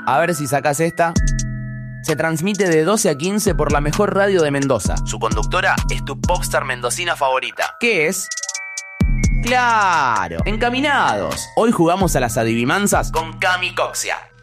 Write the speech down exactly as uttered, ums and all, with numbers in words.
A ver si sacás esta. Se transmite de doce a quince por la mejor radio de Mendoza. Su conductora es tu popstar mendocina favorita. ¿Qué es? ¡Claro! Encaminados. Hoy jugamos a las adivinanzas con Cami Coxia.